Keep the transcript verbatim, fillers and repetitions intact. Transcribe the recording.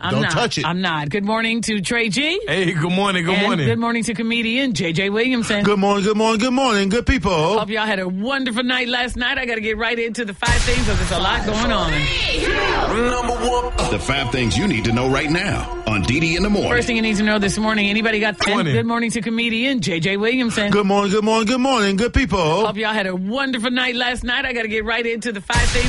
I'm Don't not. touch it. I'm not. Good morning to Trey G. Hey, good morning, good and morning. Good morning to comedian J J Williamson. Good morning, good morning, good morning, good people. Hope y'all had a wonderful night last night. I got to get right into the five things because there's a lot going on. Number one. The five things you need to know right now on D D in the morning. First thing you need to know this morning, anybody got the Morning. Good morning to comedian J J Williamson. Good morning, good morning, good morning, good people. Hope y'all had a wonderful night last night. I got to get right into the five things